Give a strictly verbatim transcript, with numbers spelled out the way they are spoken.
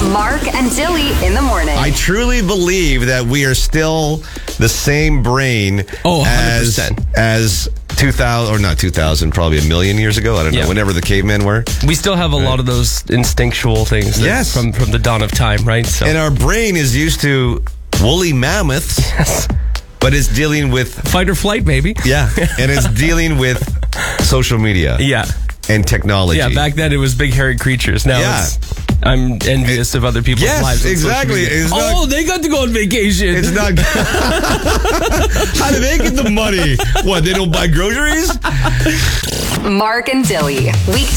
Mark and Dilly in the morning. I truly believe that we are still the same brain Oh, one hundred as percent. as two thousand, or not two thousand, probably a million years ago. I don't know, Yeah. whenever the cavemen were. We still have a lot of those instinctual things that- Yes. from, from the dawn of time, right? So. And our brain is used to woolly mammoths, Yes. but it's dealing with, Fight or flight, maybe. yeah, and it's dealing with social media Yeah. and technology. Yeah, back then it was big hairy creatures. Now Yeah. it's, I'm envious of other people's Yes, lives. on social exactly. media. It's oh, not- they got to go on vacation. It's not. How do they get the money? What, they don't buy groceries? Mark and Dilly. Weekday